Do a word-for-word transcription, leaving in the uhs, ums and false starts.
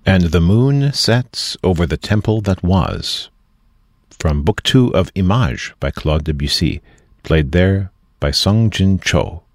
And the moon sets over the temple that was, from Book Two of Images by Claude Debussy, played there by Sung Jin Cho.